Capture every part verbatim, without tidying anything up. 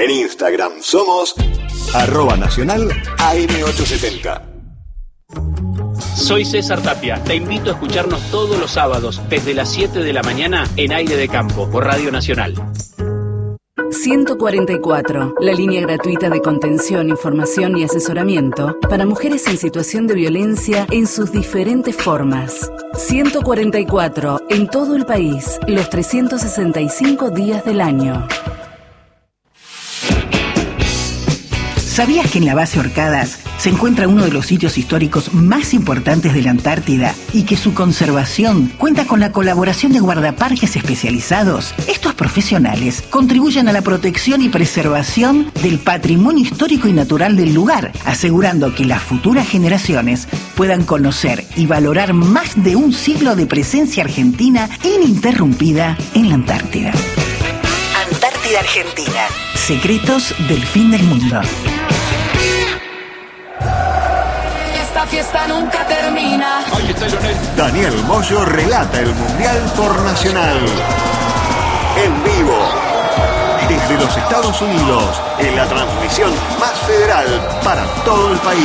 En Instagram somos arroba nacional A M ochocientos setenta. Soy César Tapia. Te invito a escucharnos todos los sábados desde las siete de la mañana en Aire de Campo por Radio Nacional. ciento cuarenta y cuatro, la línea gratuita de contención, información y asesoramiento para mujeres en situación de violencia en sus diferentes formas. ciento cuarenta y cuatro, en todo el país, los trescientos sesenta y cinco días del año. ¿Sabías que en la base Orcadas se encuentra uno de los sitios históricos más importantes de la Antártida y que su conservación cuenta con la colaboración de guardaparques especializados? Estos profesionales contribuyen a la protección y preservación del patrimonio histórico y natural del lugar, asegurando que las futuras generaciones puedan conocer y valorar más de un siglo de presencia argentina ininterrumpida en la Antártida. Antártida Argentina. Secretos del fin del mundo. Esta fiesta nunca termina. Daniel Moyo relata el Mundial por Nacional. En vivo. Desde los Estados Unidos, en la transmisión más federal para todo el país.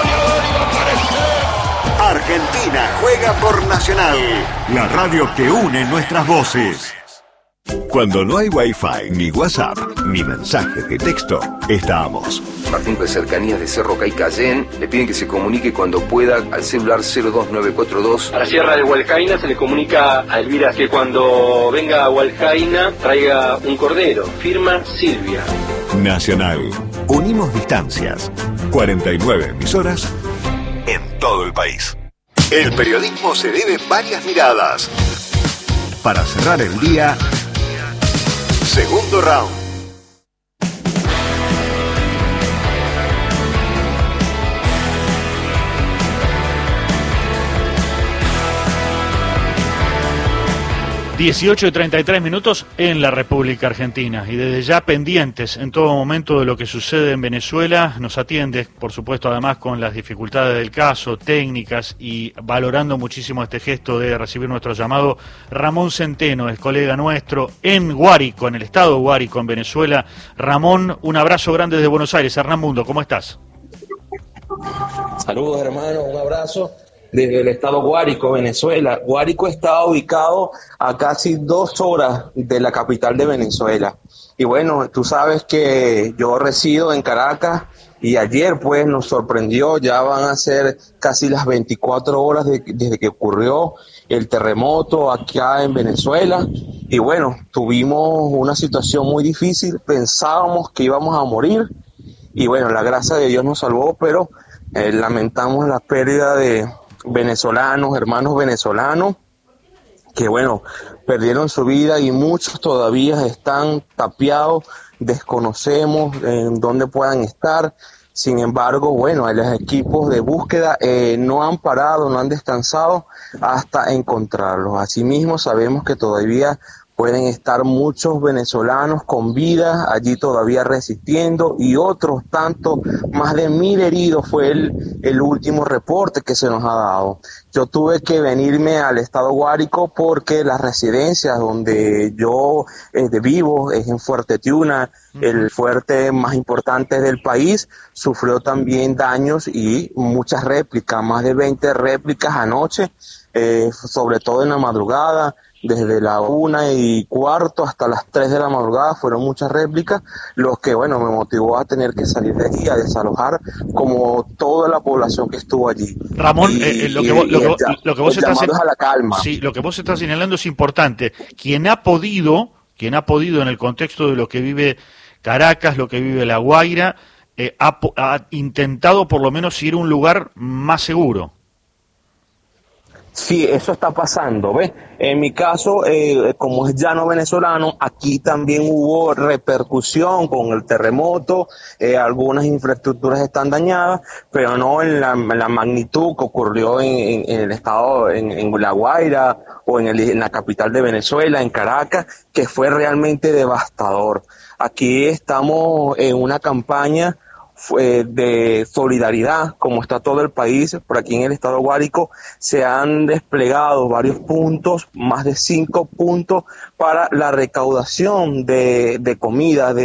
Argentina juega por Nacional. La radio que une nuestras voces. Cuando no hay Wi-Fi, ni WhatsApp, ni mensajes de texto, estamos. Martín de Cercanías de Cerro Caycayén le piden que se comunique cuando pueda al celular cero dos nueve cuatro dos. A la Sierra de Hualcaina se le comunica a Elvira que cuando venga a Hualcaina traiga un cordero. Firma Silvia. Nacional. Unimos distancias. cuarenta y nueve emisoras en todo el país. El periodismo se debe varias miradas. Para cerrar el día, segundo round. dieciocho y treinta y tres minutos en la República Argentina y desde ya pendientes en todo momento de lo que sucede en Venezuela. Nos atiende, por supuesto, además con las dificultades del caso, técnicas y valorando muchísimo este gesto de recibir nuestro llamado, Ramón Centeno, es colega nuestro en Guárico, en el estado de Guárico, en Venezuela. Ramón, un abrazo grande desde Buenos Aires. Hernán Mundo, ¿cómo estás? Saludos, hermano, un abrazo. Desde el estado Guárico, Venezuela. Guárico está ubicado a casi dos horas de la capital de Venezuela. Y bueno, tú sabes que yo resido en Caracas y ayer pues nos sorprendió, ya van a ser casi las veinticuatro horas de, desde que ocurrió el terremoto acá en Venezuela. Y bueno, tuvimos una situación muy difícil, pensábamos que íbamos a morir y bueno, la gracia de Dios nos salvó, pero eh, lamentamos la pérdida de venezolanos, hermanos venezolanos, que bueno, perdieron su vida y muchos todavía están tapiados, desconocemos en dónde puedan estar. Sin embargo, bueno, los equipos de búsqueda eh, no han parado, no han descansado hasta encontrarlos. Asimismo, sabemos que todavía pueden estar muchos venezolanos con vida allí todavía resistiendo y otros tanto, más de mil heridos fue el, el último reporte que se nos ha dado. Yo tuve que venirme al estado Guárico porque las residencias donde yo eh, vivo es en Fuerte Tiuna, uh-huh. El fuerte más importante del país, sufrió también daños y muchas réplicas, más de veinte réplicas anoche, eh, sobre todo en la madrugada. Desde la una y cuarto hasta las tres de la madrugada fueron muchas réplicas, lo que, bueno, me motivó a tener que salir de allí, a desalojar como toda la población que estuvo allí. Ramón, y, eh, lo, que vos, lo, que, lo que vos estás a la calma. Sí, lo que vos estás señalando es importante. Quien ha podido, quien ha podido en el contexto de lo que vive Caracas, lo que vive La Guaira, eh, ha, ha intentado por lo menos ir a un lugar más seguro. Sí, eso está pasando, ¿ves? En mi caso, eh, como es llano venezolano, aquí también hubo repercusión con el terremoto, eh, algunas infraestructuras están dañadas, pero no en la, en la magnitud que ocurrió en, en, en el estado, en, en La Guaira o en, el, en la capital de Venezuela, en Caracas, que fue realmente devastador. Aquí estamos en una campaña de solidaridad, como está todo el país. Por aquí en el estado Guárico se han desplegado varios puntos, más de cinco puntos para la recaudación de, de comida, de,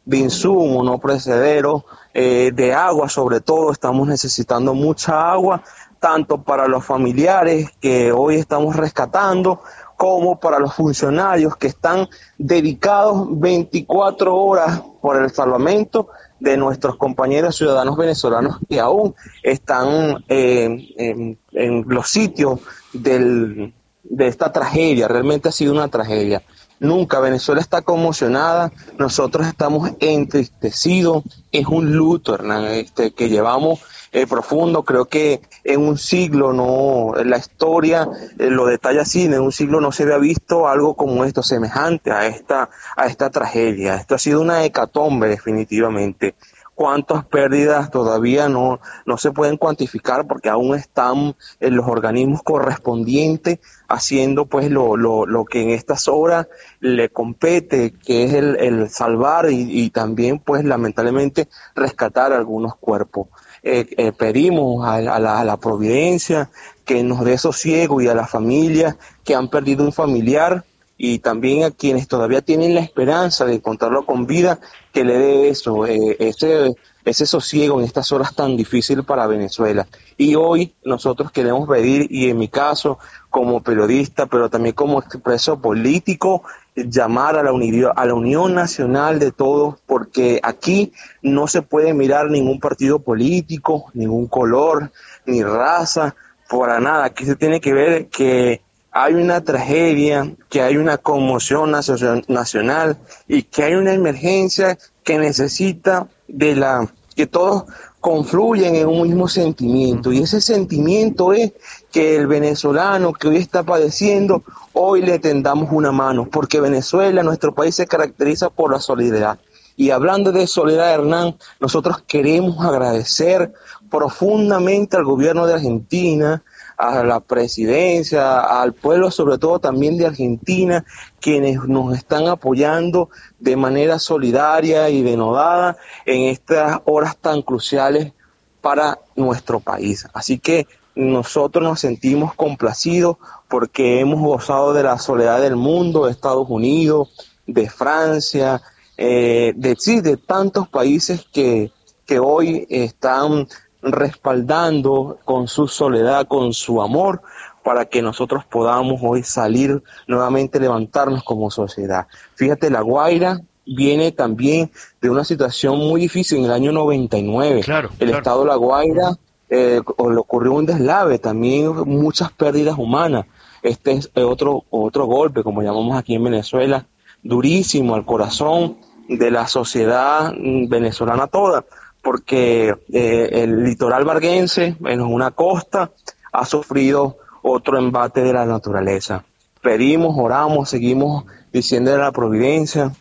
de insumos no perecederos, eh, de agua sobre todo. Estamos necesitando mucha agua, tanto para los familiares que hoy estamos rescatando, como para los funcionarios que están dedicados veinticuatro horas por el salvamento de nuestros compañeros ciudadanos venezolanos que aún están eh, en, en los sitios del, de esta tragedia. Realmente ha sido una tragedia. Nunca Venezuela está conmocionada, nosotros estamos entristecidos, es un luto, Hernán, este, que llevamos eh, profundo. Creo que en un siglo, no, la historia eh, lo detalla así, en un siglo no se había visto algo como esto, semejante a esta, a esta tragedia. Esto ha sido una hecatombe definitivamente. Cuántas pérdidas todavía no, no se pueden cuantificar porque aún están en los organismos correspondientes haciendo pues lo, lo, lo que en estas horas le compete, que es el, el salvar y, y también pues lamentablemente rescatar algunos cuerpos. Eh, eh, pedimos a, a, la, a la providencia que nos dé sosiego y a las familias que han perdido un familiar, y también a quienes todavía tienen la esperanza de encontrarlo con vida, que le dé eso, eh, ese, ese sosiego en estas horas tan difíciles para Venezuela. Y hoy nosotros queremos pedir, y en mi caso como periodista, pero también como expreso político, llamar a la, unión, a la unión nacional de todos, porque aquí no se puede mirar ningún partido político, ningún color, ni raza, para nada. Aquí se tiene que ver que hay una tragedia, que hay una conmoción nacional y que hay una emergencia que necesita de la que todos confluyen en un mismo sentimiento, y ese sentimiento es que el venezolano que hoy está padeciendo, hoy le tendamos una mano, porque Venezuela, nuestro país, se caracteriza por la solidaridad. Y hablando de solidaridad, Hernán, nosotros queremos agradecer profundamente al gobierno de Argentina, a la presidencia, al pueblo sobre todo también de Argentina, quienes nos están apoyando de manera solidaria y denodada en estas horas tan cruciales para nuestro país. Así que nosotros nos sentimos complacidos porque hemos gozado de la solidaridad del mundo, de Estados Unidos, de Francia, eh, de, sí, de tantos países que, que hoy están respaldando con su soledad, con su amor, para que nosotros podamos hoy salir nuevamente, levantarnos como sociedad. Fíjate, La Guaira viene también de una situación muy difícil en el año noventa y nueve. Claro, el claro. estado de La Guaira eh, le ocurrió un deslave, también muchas pérdidas humanas. Este es otro, otro golpe, como llamamos aquí en Venezuela, durísimo al corazón de la sociedad venezolana toda, porque eh, el litoral varguense, en una costa, ha sufrido otro embate de la naturaleza. Pedimos, oramos, seguimos diciendo a la providencia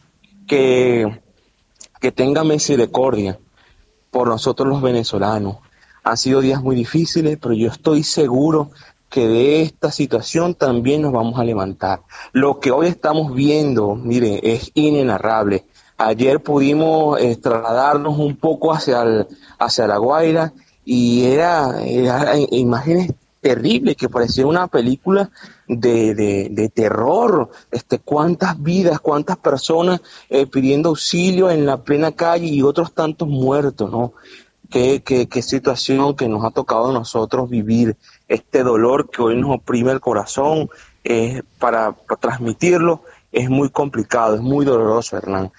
que, que tenga misericordia por nosotros los venezolanos. Han sido días muy difíciles, pero yo estoy seguro que de esta situación también nos vamos a levantar. Lo que hoy estamos viendo, mire, es inenarrable. Ayer pudimos eh, trasladarnos un poco hacia, el, hacia La Guaira y era, era imágenes terribles que parecía una película de, de, de terror. Este, cuántas vidas, cuántas personas eh, pidiendo auxilio en la plena calle y otros tantos muertos, ¿no? Qué, qué, qué situación que nos ha tocado a nosotros vivir, este dolor que hoy nos oprime el corazón, eh, para, para transmitirlo. Es muy complicado, es muy doloroso, Hernán.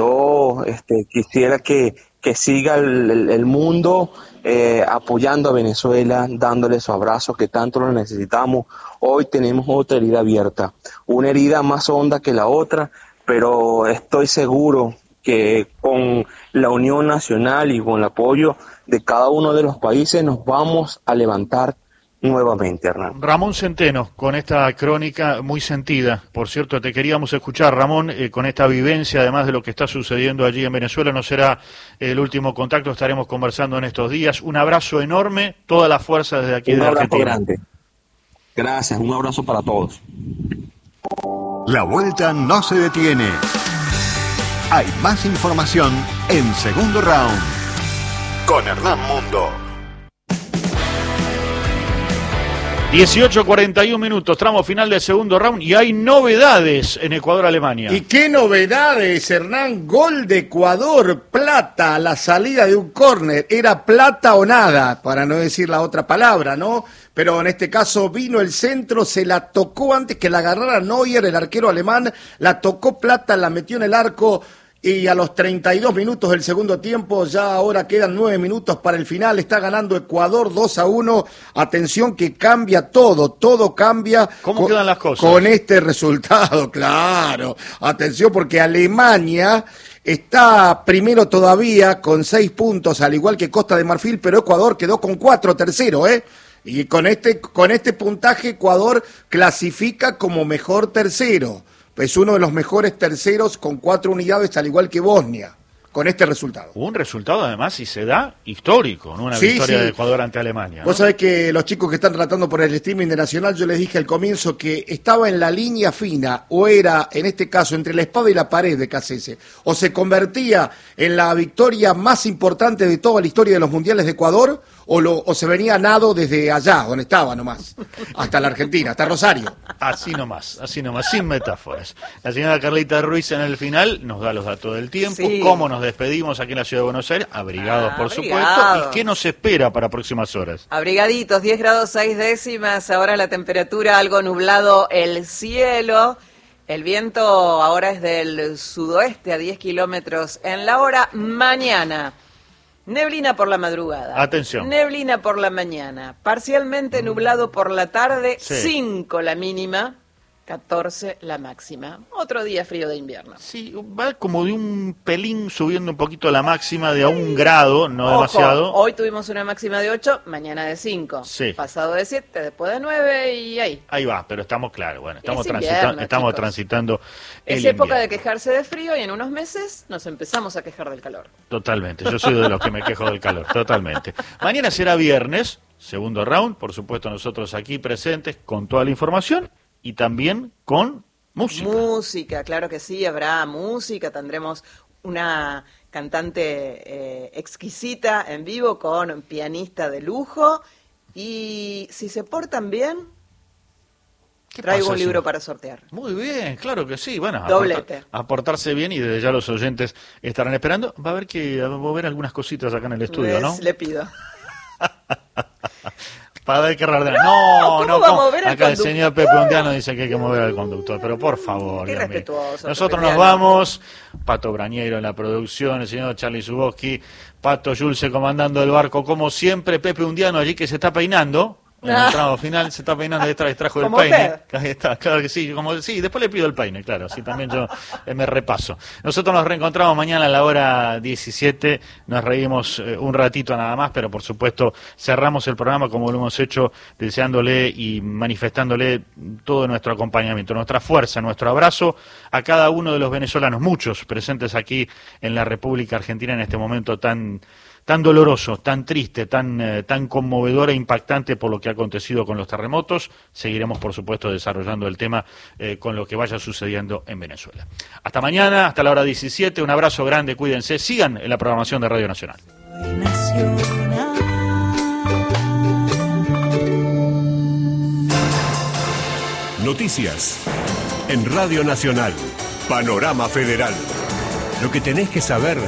Yo este, quisiera que, que siga el, el, el mundo eh, apoyando a Venezuela, dándole su abrazo que tanto lo necesitamos. Hoy tenemos otra herida abierta, una herida más honda que la otra, pero estoy seguro que con la unión nacional y con el apoyo de cada uno de los países nos vamos a levantar nuevamente, Hernán. Ramón Centeno, con esta crónica muy sentida. Por cierto, te queríamos escuchar, Ramón, eh, con esta vivencia, además de lo que está sucediendo allí en Venezuela. No será el último contacto, estaremos conversando en estos días. Un abrazo enorme, toda la fuerza desde aquí un de Argentina. Un abrazo grande. Gracias, un abrazo para todos. La vuelta no se detiene. Hay más información en Segundo Round con Hernán Mundo. dieciocho cuarenta y uno minutos, tramo final del segundo round y hay novedades en Ecuador-Alemania. ¿Y qué novedades, Hernán? Gol de Ecuador, plata a la salida de un córner. Era plata o nada, para no decir la otra palabra, ¿no? Pero en este caso vino el centro, se la tocó antes que la agarrara Neuer, el arquero alemán, la tocó plata, la metió en el arco. Y a los treinta y dos minutos del segundo tiempo, ya ahora quedan nueve minutos para el final, está ganando Ecuador dos a uno. Atención que cambia todo, todo cambia. ¿Cómo con, quedan las cosas? Con este resultado, claro. Atención porque Alemania está primero todavía con seis puntos, al igual que Costa de Marfil, pero Ecuador quedó con cuatro, tercero, ¿eh? Y con este, con este puntaje Ecuador clasifica como mejor tercero. Es uno de los mejores terceros con cuatro unidades, al igual que Bosnia, con este resultado. Un resultado, además, si se da, histórico, ¿no? Una sí, victoria sí. de Ecuador ante Alemania, ¿no? Vos sabés que los chicos que están tratando por el streaming de Nacional, yo les dije al comienzo que estaba en la línea fina, o era, en este caso, entre la espada y la pared de Cassese, o se convertía en la victoria más importante de toda la historia de los mundiales de Ecuador, o, lo, o se venía a nado desde allá, donde estaba nomás, hasta la Argentina, hasta Rosario. Así nomás, así nomás, sin metáforas. La señora Carlita Ruiz en el final nos da los datos del tiempo, sí. Cómo nos despedimos aquí en la Ciudad de Buenos Aires, abrigados ah, por abrigados. supuesto, y qué nos espera para próximas horas. Abrigaditos, diez grados seis décimas, ahora la temperatura algo nublado el cielo, el viento ahora es del sudoeste a diez kilómetros en la hora, mañana. Neblina por la madrugada. Atención. Neblina por la mañana. Parcialmente nublado por la tarde. Sí. cinco la mínima. catorce la máxima. Otro día frío de invierno. Sí, va como de un pelín subiendo un poquito la máxima de a un grado, no Ojo, demasiado. hoy tuvimos una máxima de ocho, mañana de cinco. Sí. Pasado de siete, después de nueve y ahí. Ahí va, pero estamos claros, bueno, estamos, Es transita invierno, estamos chicos. transitando el Es época invierno. de quejarse de frío y en unos meses nos empezamos a quejar del calor. Totalmente, yo soy de los que me quejo del calor, totalmente. Mañana será viernes, segundo round, por supuesto nosotros aquí presentes con toda la información y también con música. Música, claro que sí, habrá música, tendremos una cantante eh, exquisita en vivo con pianista de lujo y si se portan bien, traigo pasa, un libro señor? para sortear. Muy bien, claro que sí. Bueno, Doblete. aportar, aportarse bien y desde ya los oyentes estarán esperando. Va a haber que va a mover algunas cositas acá en el estudio, ¿Ves? ¿no? Le pido. Para ver qué raro. No, No, ¿cómo no. va a ¿cómo? mover al Acá el conductor? señor Pepe Undiano dice que hay que mover al conductor, pero por favor. Qué Dios mío. respetuoso, Nosotros Pepe nos Undiano. vamos. Pato Brañero en la producción, el señor Charlie Zuboski, Pato Yulce comandando el barco como siempre, Pepe Undiano allí que se está peinando. En el tramo final se está peinando, detrás trajo el Como peine. usted. Ahí está, claro que sí, como sí, después le pido el peine, claro, así también yo eh, me repaso. Nosotros nos reencontramos mañana a la hora diecisiete, nos reímos eh, un ratito nada más, pero por supuesto cerramos el programa como lo hemos hecho, deseándole y manifestándole todo nuestro acompañamiento, nuestra fuerza, nuestro abrazo a cada uno de los venezolanos, muchos presentes aquí en la República Argentina en este momento tan tan doloroso, tan triste, tan, eh, tan conmovedor e impactante por lo que ha acontecido con los terremotos. Seguiremos, por supuesto, desarrollando el tema eh, con lo que vaya sucediendo en Venezuela. Hasta mañana, hasta la hora diecisiete. Un abrazo grande, cuídense. Sigan en la programación de Radio Nacional. Noticias en Radio Nacional. Panorama Federal. Lo que tenés que saber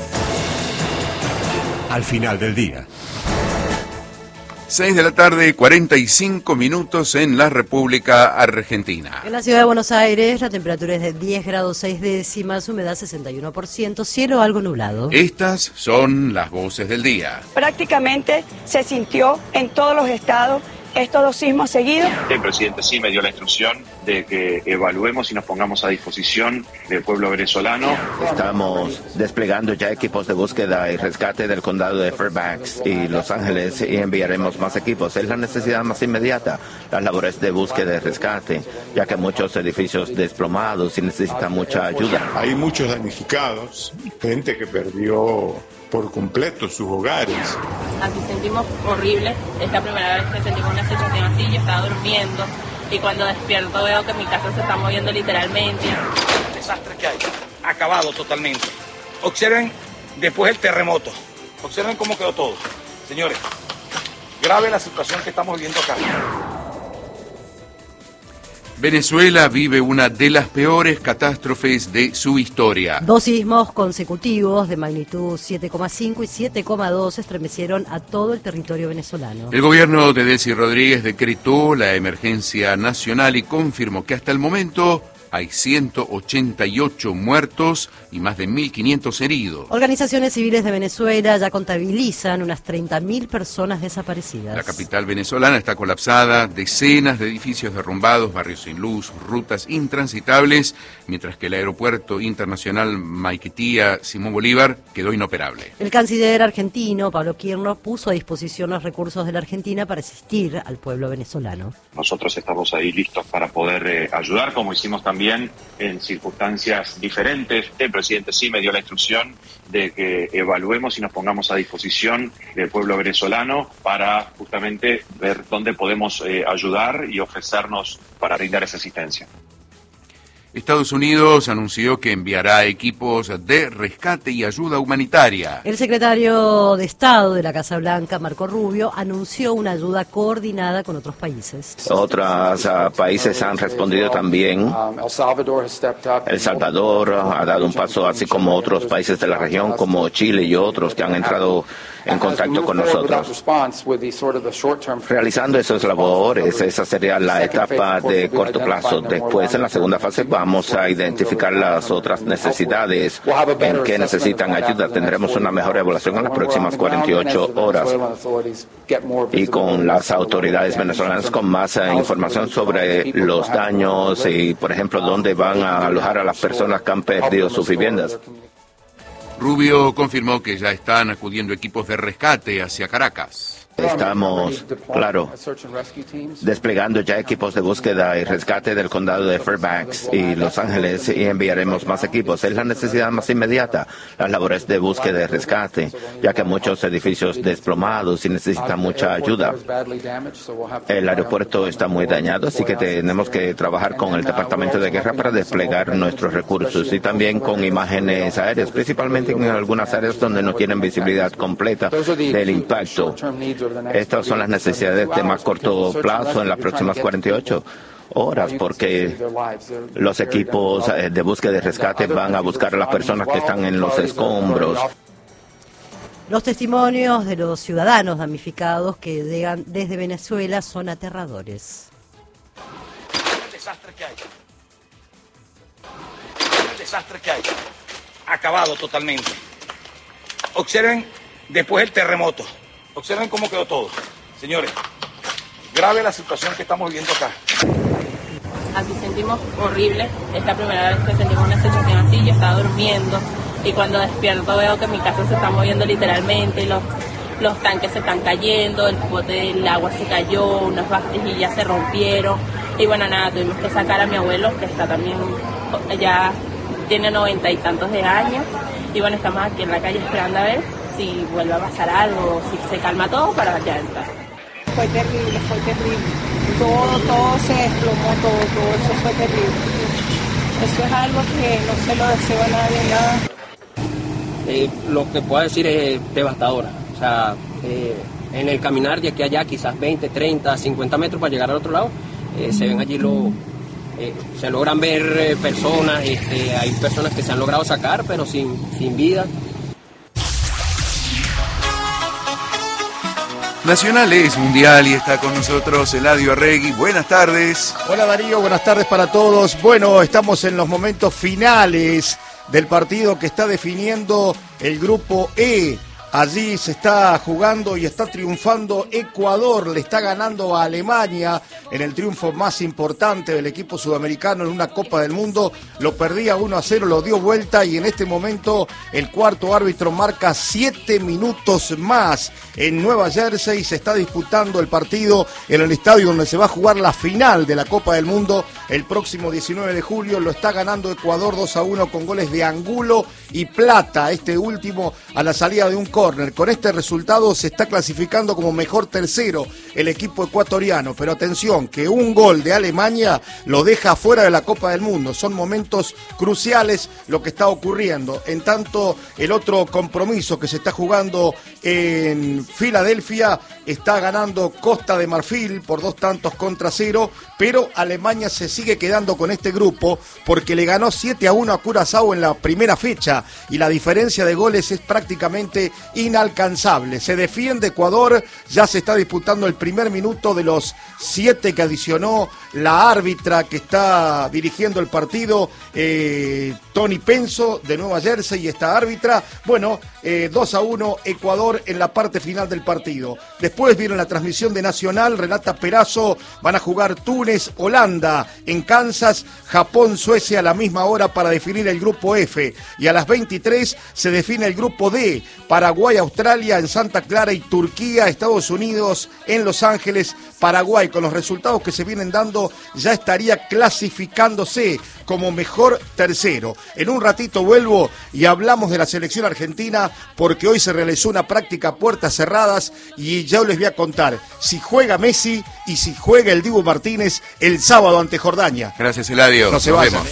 al final del día. seis de la tarde, cuarenta y cinco minutos en la República Argentina. En la ciudad de Buenos Aires la temperatura es de diez grados seis décimas, humedad sesenta y uno por ciento, cielo algo nublado. Estas son las voces del día. Prácticamente se sintió en todos los estados estos dos sismos seguidos. El presidente sí me dio la instrucción de que evaluemos y nos pongamos a disposición del pueblo venezolano. Estamos desplegando ya equipos de búsqueda y rescate del condado de Fairbanks y Los Ángeles y enviaremos más equipos. Es la necesidad más inmediata, las labores de búsqueda y rescate, ya que muchos edificios desplomados y necesitan mucha ayuda. Hay muchos damnificados, gente que perdió por completo sus hogares. Aquí sentimos horrible, es la primera vez que sentimos una sensación así, yo estaba durmiendo y cuando despierto veo que mi casa se está moviendo literalmente. El desastre que hay, acabado totalmente. Observen después el terremoto, observen cómo quedó todo. Señores, grave la situación que estamos viviendo acá. Venezuela vive una de las peores catástrofes de su historia. Dos sismos consecutivos de magnitud siete coma cinco y siete coma dos estremecieron a todo el territorio venezolano. El gobierno de Delcy Rodríguez decretó la emergencia nacional y confirmó que hasta el momento hay ciento ochenta y ocho muertos y más de mil quinientos heridos. Organizaciones civiles de Venezuela ya contabilizan unas treinta mil personas desaparecidas. La capital venezolana está colapsada, decenas de edificios derrumbados, barrios sin luz, rutas intransitables, mientras que el aeropuerto internacional Maiquetía Simón Bolívar quedó inoperable. El canciller argentino, Pablo Kirchner, puso a disposición los recursos de la Argentina para asistir al pueblo venezolano. Nosotros estamos ahí listos para poder eh, ayudar, como hicimos también en circunstancias diferentes. El presidente sí me dio la instrucción de que evaluemos y nos pongamos a disposición del pueblo venezolano para justamente ver dónde podemos eh, ayudar y ofrecernos para brindar esa asistencia. Estados Unidos anunció que enviará equipos de rescate y ayuda humanitaria. El secretario de Estado de la Casa Blanca, Marco Rubio, anunció una ayuda coordinada con otros países. Otros uh, países han respondido también. El Salvador ha dado un paso, así como otros países de la región, como Chile y otros que han entrado en contacto con nosotros. Realizando esas labores, esa sería la etapa de corto plazo. Después, en la segunda fase, vamos a identificar las otras necesidades en que necesitan ayuda. Tendremos una mejor evaluación en las próximas cuarenta y ocho horas y con las autoridades venezolanas con más uh, información sobre los daños y, por ejemplo, dónde van a alojar a las personas que han perdido sus viviendas. Rubio confirmó que ya están acudiendo equipos de rescate hacia Caracas. Estamos, claro, desplegando ya equipos de búsqueda y rescate del condado de Fairbanks y Los Ángeles y enviaremos más equipos. Es la necesidad más inmediata, las labores de búsqueda y rescate, ya que muchos edificios desplomados y necesitan mucha ayuda. El aeropuerto está muy dañado, así que tenemos que trabajar con el Departamento de Guerra para desplegar nuestros recursos y también con imágenes aéreas, principalmente en algunas áreas donde no tienen visibilidad completa del impacto. Estas son las necesidades de más corto plazo en las próximas cuarenta y ocho horas, porque los equipos de búsqueda y rescate van a buscar a las personas que están en los escombros. Los testimonios de los ciudadanos damnificados que llegan desde Venezuela son aterradores. El desastre que hay. El desastre que hay. Acabado totalmente. Observen después el terremoto. Observen cómo quedó todo. Señores, grave la situación que estamos viviendo acá. Aquí sentimos horrible. Es la primera vez que sentimos una sensación así. Yo estaba durmiendo y cuando despierto veo que mi casa se está moviendo literalmente. Los, los tanques se están cayendo, el bote del agua se cayó, unas vasijas se rompieron. Y bueno, nada, tuvimos que sacar a mi abuelo, que está también, ya tiene noventa y tantos de años. Y bueno, estamos aquí en la calle esperando a ver si vuelve a pasar algo, si se calma todo para ya entrar. Fue terrible, fue terrible. Todo, todo se desplomó, todo, todo eso fue terrible. Eso es algo que no se lo deseo a nadie, nada. Eh, lo que puedo decir es devastadora. O sea, eh, en el caminar de aquí a allá, quizás veinte, treinta, cincuenta metros para llegar al otro lado, eh, se ven allí los... Eh, se logran ver eh, personas, este, hay personas que se han logrado sacar, pero sin, sin vida. Nacional es mundial y está con nosotros Eladio Arregui. Buenas tardes. Hola Darío, buenas tardes para todos. Bueno, estamos en los momentos finales del partido que está definiendo el grupo E. Allí se está jugando y está triunfando Ecuador, le está ganando a Alemania en el triunfo más importante del equipo sudamericano en una Copa del Mundo. Lo perdía uno a cero, lo dio vuelta y en este momento el cuarto árbitro marca siete minutos más. En Nueva Jersey se está disputando el partido en el estadio donde se va a jugar la final de la Copa del Mundo el próximo diecinueve de julio. Lo está ganando Ecuador dos a uno con goles de Angulo y Plata, este último a la salida de un córner. Con este resultado se está clasificando como mejor tercero el equipo ecuatoriano, pero atención, que un gol de Alemania lo deja fuera de la Copa del Mundo. Son momentos cruciales lo que está ocurriendo. En tanto, el otro compromiso que se está jugando en Filadelfia, está ganando Costa de Marfil por dos tantos contra cero, pero Alemania se sigue quedando con este grupo porque le ganó siete a uno a Curazao en la primera fecha y la diferencia de goles es prácticamente inalcanzable. Se defiende Ecuador, ya se está disputando el primer minuto de los siete que adicionó la árbitra que está dirigiendo el partido, eh, Tony Penso de Nueva Jersey, y esta árbitra, bueno, eh, dos a uno Ecuador en la parte final del partido. Después vieron la transmisión de Nacional, Renata Perazo, van a jugar Túnez, Holanda en Kansas, Japón, Suecia a la misma hora para definir el grupo F, y a las veintitrés se define el grupo D, Paraguay, Australia en Santa Clara y Turquía, Estados Unidos en Los Ángeles. Paraguay, con los resultados que se vienen dando, ya estaría clasificándose como mejor tercero. En un ratito vuelvo y hablamos de la selección argentina, porque hoy se realizó una práctica a puertas cerradas y ya les voy a contar si juega Messi y si juega el Dibu Martínez el sábado ante Jordania. Gracias, Eladio. No se Nos vayan. vemos.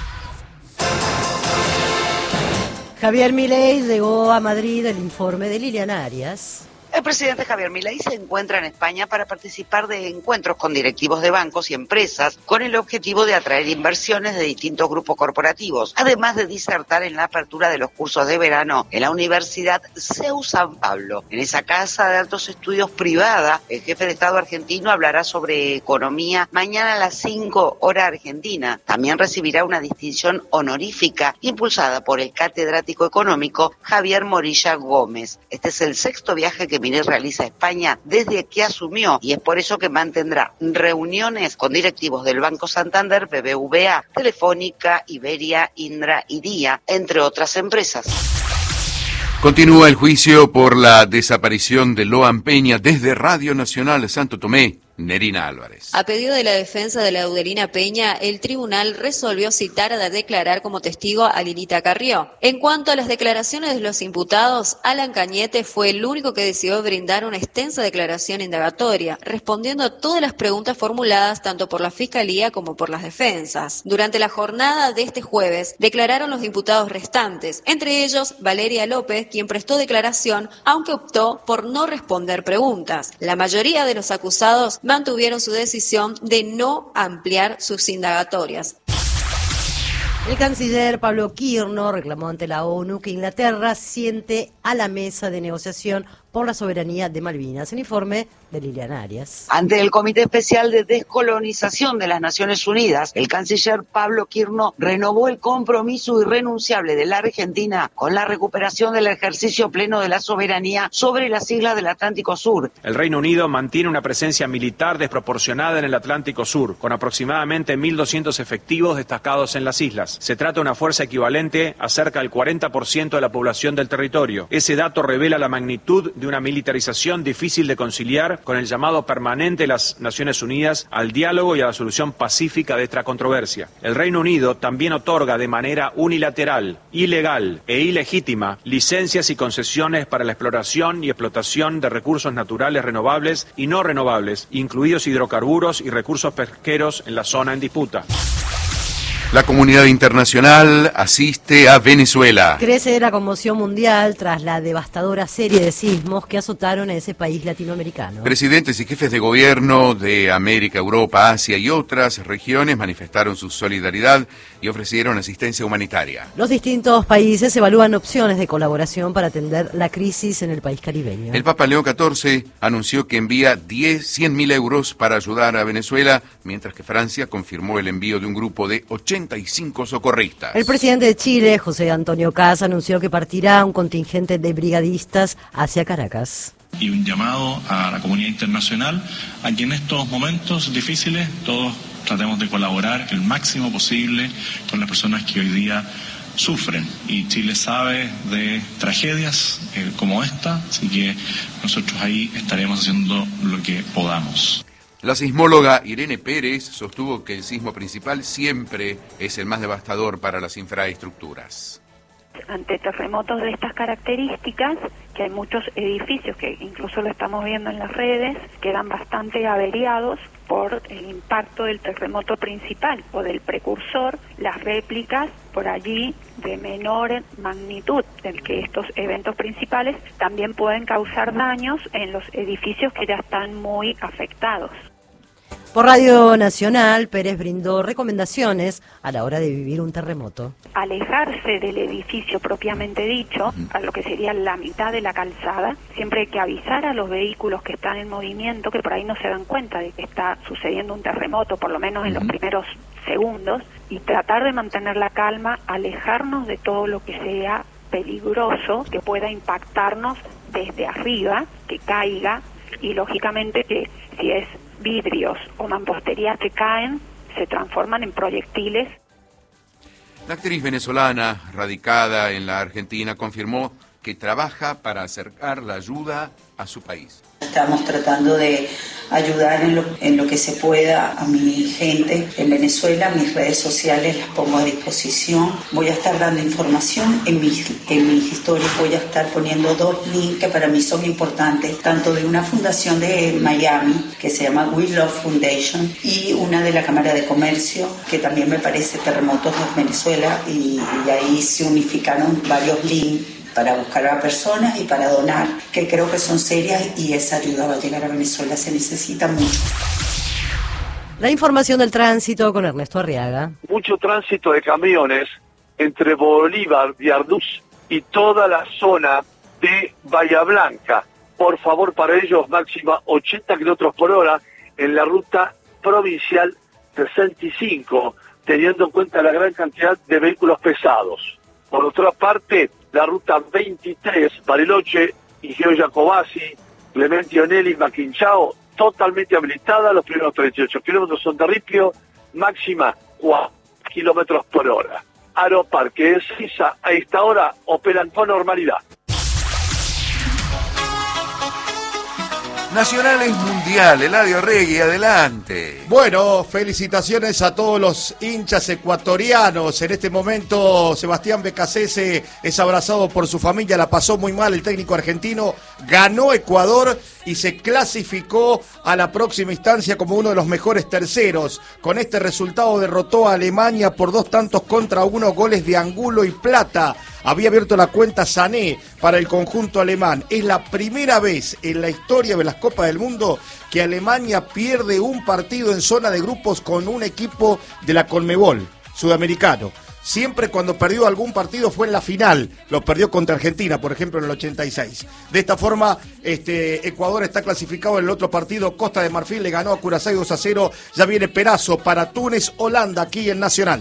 Javier Milei llegó a Madrid el informe de Lilian Arias. El presidente Javier Milei se encuentra en España para participar de encuentros con directivos de bancos y empresas con el objetivo de atraer inversiones de distintos grupos corporativos, además de disertar en la apertura de los cursos de verano en la Universidad C E U San Pablo. En esa casa de altos estudios privada, el jefe de Estado argentino hablará sobre economía mañana a las cinco hora argentina. También recibirá una distinción honorífica impulsada por el catedrático económico Javier Morilla Gómez. Este es el sexto viaje que Milei realiza a España desde que asumió y es por eso que mantendrá reuniones con directivos del Banco Santander, B B V A, Telefónica, Iberia, Indra y Día, entre otras empresas. Continúa el juicio por la desaparición de Loan Peña desde Radio Nacional Santo Tomé. Nerina Álvarez. A pedido de la defensa de Laudelina Peña, el tribunal resolvió citar a declarar como testigo a Lilita Carrió. En cuanto a las declaraciones de los imputados, Alan Cañete fue el único que decidió brindar una extensa declaración indagatoria, respondiendo a todas las preguntas formuladas tanto por la Fiscalía como por las defensas. Durante la jornada de este jueves, declararon los imputados restantes, entre ellos Valeria López, quien prestó declaración, aunque optó por no responder preguntas. La mayoría de los acusados mantuvieron su decisión de no ampliar sus indagatorias. El canciller Pablo Quirno reclamó ante la ONU que Inglaterra siente a la mesa de negociación por la soberanía de Malvinas. El informe de Lilian Arias. Ante el Comité Especial de Descolonización de las Naciones Unidas, el canciller Pablo Quirno renovó el compromiso irrenunciable de la Argentina con la recuperación del ejercicio pleno de la soberanía sobre las islas del Atlántico Sur. El Reino Unido mantiene una presencia militar desproporcionada en el Atlántico Sur, con aproximadamente mil doscientos efectivos destacados en las islas. Se trata de una fuerza equivalente a cerca del cuarenta por ciento de la población del territorio. Ese dato revela la magnitud de una militarización difícil de conciliar con el llamado permanente de las Naciones Unidas al diálogo y a la solución pacífica de esta controversia. El Reino Unido también otorga de manera unilateral, ilegal e ilegítima licencias y concesiones para la exploración y explotación de recursos naturales renovables y no renovables, incluidos hidrocarburos y recursos pesqueros en la zona en disputa. La comunidad internacional asiste a Venezuela. Crece la conmoción mundial tras la devastadora serie de sismos que azotaron a ese país latinoamericano. Presidentes y jefes de gobierno de América, Europa, Asia y otras regiones manifestaron su solidaridad y ofrecieron asistencia humanitaria. Los distintos países evalúan opciones de colaboración para atender la crisis en el país caribeño. El Papa León catorce anunció que envía cien mil euros para ayudar a Venezuela, mientras que Francia confirmó el envío de un grupo de ochenta y cinco socorristas. El presidente de Chile, José Antonio Caz, anunció que partirá un contingente de brigadistas hacia Caracas. Y un llamado a la comunidad internacional a que en estos momentos difíciles todos tratemos de colaborar el máximo posible con las personas que hoy día sufren. Y Chile sabe de tragedias eh, como esta, así que nosotros ahí estaremos haciendo lo que podamos. La sismóloga Irene Pérez sostuvo que el sismo principal siempre es el más devastador para las infraestructuras. Ante terremotos de estas características, que hay muchos edificios que incluso lo estamos viendo en las redes, quedan bastante averiados por el impacto del terremoto principal o del precursor. Las réplicas por allí de menor magnitud del que estos eventos principales también pueden causar daños en los edificios que ya están muy afectados. Por Radio Nacional, Pérez brindó recomendaciones a la hora de vivir un terremoto. Alejarse del edificio propiamente dicho, a lo que sería la mitad de la calzada. Siempre hay que avisar a los vehículos que están en movimiento, que por ahí no se dan cuenta de que está sucediendo un terremoto, por lo menos en los primeros segundos, y tratar de mantener la calma, alejarnos de todo lo que sea peligroso, que pueda impactarnos desde arriba, que caiga, y lógicamente que si es vidrios o mampostería que caen, se transforman en proyectiles. La actriz venezolana, radicada en la Argentina, confirmó que trabaja para acercar la ayuda a su país. Estamos tratando de ayudar en lo, en lo que se pueda a mi gente en Venezuela. Mis redes sociales las pongo a disposición. Voy a estar dando información en mis, en mis historias. Voy a estar poniendo dos links que para mí son importantes, tanto de una fundación de Miami que se llama We Love Foundation y una de la Cámara de Comercio que también me parece Terremotos de Venezuela, y, y ahí se unificaron varios links para buscar a personas y para donar, que creo que son serias, y esa ayuda va a llegar a Venezuela, se necesita mucho. La información del tránsito con Ernesto Arriaga. Mucho tránsito de camiones entre Bolívar, Viarduz y toda la zona de Bahía Blanca. Por favor, para ellos, máxima ochenta kilómetros por hora en la ruta provincial sesenta y cinco, teniendo en cuenta la gran cantidad de vehículos pesados. Por otra parte, la ruta veintitrés, Bariloche, Igeo Jacobasi, Clemente Onelli, Maquinchao, totalmente habilitada. Los primeros treinta y ocho kilómetros son de ripio, máxima cuatro kilómetros por hora. Aeroparque de Sisa a esta hora operan con normalidad. Nacional es mundial, Eladio Regui, adelante. Bueno, felicitaciones a todos los hinchas ecuatorianos. En este momento Sebastián Becasese es abrazado por su familia, la pasó muy mal el técnico argentino, ganó Ecuador y se clasificó a la próxima instancia como uno de los mejores terceros. Con este resultado derrotó a Alemania por dos tantos contra uno, goles de Angulo y Plata. Había abierto la cuenta Sané para el conjunto alemán. Es la primera vez en la historia de las Copas del Mundo que Alemania pierde un partido en zona de grupos con un equipo de la Conmebol sudamericano. Siempre cuando perdió algún partido fue en la final, lo perdió contra Argentina, por ejemplo, en el ochenta y seis. De esta forma, este, Ecuador está clasificado en el otro partido. Costa de Marfil le ganó a Curazao dos a cero. Ya viene Perazo para Túnez, Holanda, aquí en Nacional.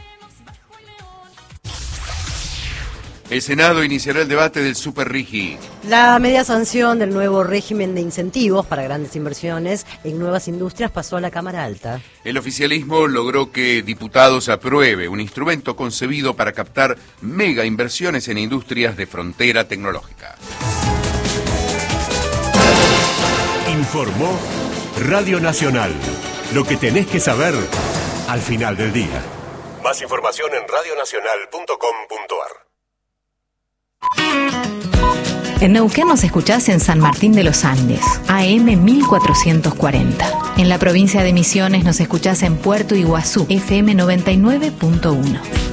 El Senado iniciará el debate del Super Rigi. La media sanción del nuevo régimen de incentivos para grandes inversiones en nuevas industrias pasó a la Cámara Alta. El oficialismo logró que diputados apruebe un instrumento concebido para captar mega inversiones en industrias de frontera tecnológica. Informó Radio Nacional. Lo que tenés que saber al final del día. Más información en radio nacional punto com punto ar. En Neuquén nos escuchás en San Martín de los Andes, A M mil cuatrocientos cuarenta. En la provincia de Misiones nos escuchás en Puerto Iguazú, F M noventa y nueve punto uno.